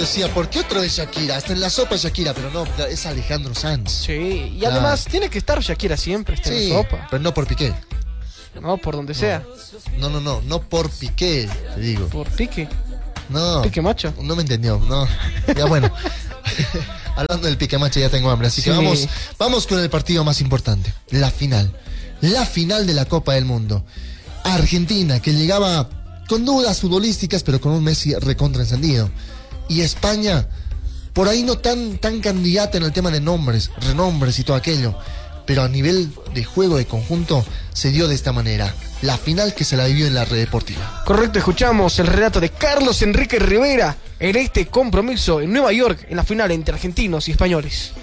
Decía, ¿por qué otra vez Shakira? Hasta en la sopa Shakira, pero no, es Alejandro Sanz. Sí, y además tiene que estar Shakira siempre, está en la sopa. Pero no por Piqué. No, por donde sea. No por Piqué, te digo. Por Pique. No. Pique macho. No me entendió, no. Ya bueno. Hablando del Pique macho ya tengo hambre, así que vamos con el partido más importante. La final. La final de la Copa del Mundo. Argentina, que llegaba con dudas futbolísticas, pero con un Messi recontra encendido. Y España, por ahí no tan candidata en el tema de nombres, renombres y todo aquello. Pero a nivel de juego de conjunto se dio de esta manera. La final que se la vivió en la red deportiva. Correcto, escuchamos el relato de Carlos Enrique Rivera en este compromiso en Nueva York, en la final entre argentinos y españoles.